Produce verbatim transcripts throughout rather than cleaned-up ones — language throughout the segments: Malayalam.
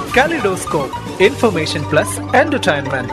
Kaleidoscope, information plus entertainment.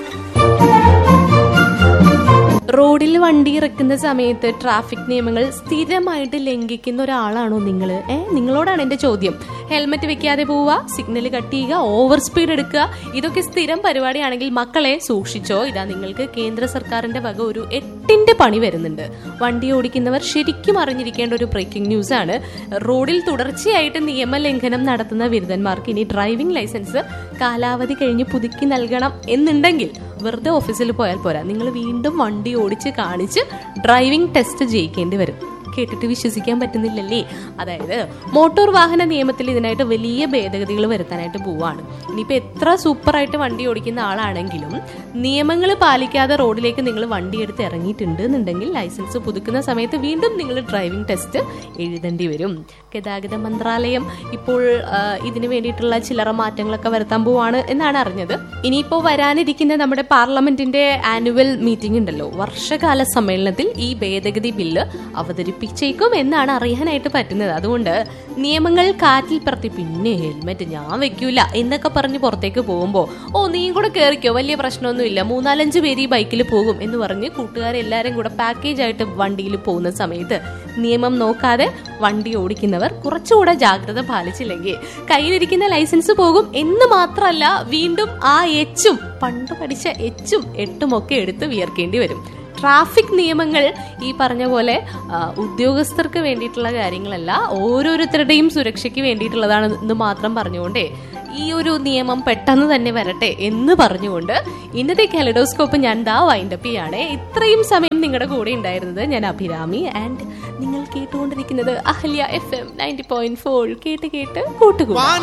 റോഡിൽ വണ്ടി ഇറക്കുന്ന സമയത്ത് ട്രാഫിക് നിയമങ്ങൾ സ്ഥിരമായിട്ട് ലംഘിക്കുന്ന ഒരാളാണോ നിങ്ങൾ? ഏ നിങ്ങളോടാണ് എന്റെ ചോദ്യം. ഹെൽമെറ്റ് വെക്കാതെ പോവുക, സിഗ്നൽ കട്ട് ചെയ്യുക, ഓവർ സ്പീഡ് എടുക്കുക, ഇതൊക്കെ സ്ഥിരം പരിപാടിയാണെങ്കിൽ മക്കളെ സൂക്ഷിച്ചോ. ഇതാ നിങ്ങൾക്ക് കേന്ദ്ര സർക്കാരിന്റെ വക ഒരു എട്ടിന്റെ പണി വരുന്നുണ്ട്. വണ്ടി ഓടിക്കുന്നവർ ശരിക്കും അറിഞ്ഞിരിക്കേണ്ട ഒരു ബ്രേക്കിംഗ് ന്യൂസ് ആണ്. റോഡിൽ തുടർച്ചയായിട്ട് നിയമലംഘനം നടത്തുന്ന ബിരുദന്മാർക്ക് ഇനി ഡ്രൈവിംഗ് ലൈസൻസ് കാലാവധി കഴിഞ്ഞ് പുതുക്കി നൽകണം എന്നുണ്ടെങ്കിൽ വെറുതെ ഓഫീസിൽ പോയാൽ പോരാ, നിങ്ങൾ വീണ്ടും വണ്ടി ഓടിച്ച് കാണിച്ച് ഡ്രൈവിംഗ് ടെസ്റ്റ് ജയിക്കേണ്ടി വരും. കേട്ടിട്ട് വിശ്വസിക്കാൻ പറ്റുന്നില്ലല്ലേ? അതായത് മോട്ടോർ വാഹന നിയമത്തിൽ ഇതിനായിട്ട് വലിയ ഭേദഗതികൾ വരുത്താനായിട്ട് പോവാണ്. ഇനിയിപ്പോൾ എത്ര സൂപ്പറായിട്ട് വണ്ടി ഓടിക്കുന്ന ആളാണെങ്കിലും നിയമങ്ങൾ പാലിക്കാതെ റോഡിലേക്ക് നിങ്ങൾ വണ്ടി എടുത്ത് ഇറങ്ങിയിട്ടുണ്ട് എന്നുണ്ടെങ്കിൽ ലൈസൻസ് പുതുക്കുന്ന സമയത്ത് വീണ്ടും നിങ്ങൾ ഡ്രൈവിംഗ് ടെസ്റ്റ് എഴുതേണ്ടി വരും. ഗതാഗത മന്ത്രാലയം ഇപ്പോൾ ഇതിനു വേണ്ടിയിട്ടുള്ള ചില്ലറ മാറ്റങ്ങളൊക്കെ വരുത്താൻ പോവാണ് എന്നാണ് അറിഞ്ഞത്. ഇനിയിപ്പോൾ വരാനിരിക്കുന്ന നമ്മുടെ പാർലമെന്റിന്റെ ആനുവൽ മീറ്റിംഗ് ഉണ്ടല്ലോ, വർഷകാല സമ്മേളനത്തിൽ ഈ ഭേദഗതി ബില്ല് അവതരിപ്പിക്കും എന്നാണ് അറിയാനായിട്ട് പറ്റുന്നത്. അതുകൊണ്ട് നിയമങ്ങൾ കാറ്റിൽ പറത്തി പിന്നെ ഹെൽമെറ്റ് ഞാൻ വെക്കൂല എന്നൊക്കെ പറഞ്ഞ് പുറത്തേക്ക് പോകുമ്പോ ഓ നീയും കൂടെ കേറിക്കോ, വലിയ പ്രശ്നമൊന്നുമില്ല, മൂന്നാലഞ്ച് പേര് ഈ ബൈക്കിൽ പോകും എന്ന് പറഞ്ഞ് കൂട്ടുകാരെല്ലാരും കൂടെ പാക്കേജ് ആയിട്ട് വണ്ടിയിൽ പോകുന്ന സമയത്ത് നിയമം നോക്കാതെ വണ്ടി ഓടിക്കുന്നവർ കുറച്ചുകൂടെ ജാഗ്രത പാലിച്ചില്ലെങ്കിൽ കയ്യിലിരിക്കുന്ന ലൈസൻസ് പോകും എന്ന് മാത്രമല്ല വീണ്ടും ആ എച്ചും പണ്ട് പഠിച്ച എച്ചും എട്ടും ഒക്കെ എടുത്ത് വിയർക്കേണ്ടി വരും. ട്രാഫിക് നിയമങ്ങൾ ഈ പറഞ്ഞ പോലെ ഉദ്യോഗസ്ഥർക്ക് വേണ്ടിയിട്ടുള്ള കാര്യങ്ങളല്ല, ഓരോരുത്തരുടെയും സുരക്ഷയ്ക്ക് വേണ്ടിയിട്ടുള്ളതാണ് എന്ന് മാത്രം പറഞ്ഞുകൊണ്ടേ ഈ ഒരു നിയമം പെട്ടെന്ന് തന്നെ വരട്ടെ എന്ന് പറഞ്ഞുകൊണ്ട് ഇന്നത്തെ കലൈഡോസ്കോപ്പ് ഞാൻ ദാ വൈൻഡപ്പ് ചെയ്യാണ്. ഇത്രയും സമയം നിങ്ങളുടെ കൂടെ ഉണ്ടായിരുന്നത് ഞാൻ അഭിരാമി, ആൻഡ് നിങ്ങൾ കേട്ടുകൊണ്ടിരിക്കുന്നത് Ahalya F M ninety point four. കേട്ട് കേട്ട് കൂട്ടുകൂടാ.